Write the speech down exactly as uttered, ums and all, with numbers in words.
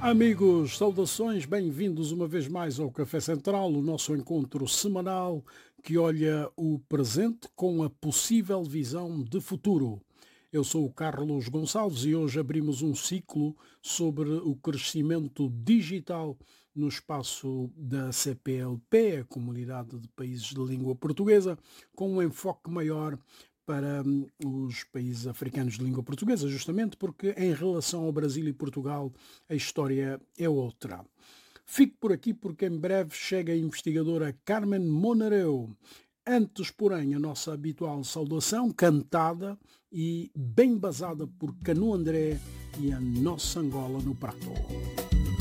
Amigos, saudações, bem-vindos uma vez mais ao Café Central, o nosso encontro semanal que olha o presente com a possível visão de futuro. Eu sou o Carlos Gonçalves e hoje abrimos um ciclo sobre o crescimento digital no espaço da C P L P, a Comunidade de Países de Língua Portuguesa, com um enfoque maior para hum, os países africanos de língua portuguesa, justamente porque em relação ao Brasil e Portugal a história é outra. Fique por aqui porque em breve chega a investigadora Carmen Monareu. Antes, porém, a nossa habitual saudação, cantada e bem basada por Canu André e a nossa Angola no prato.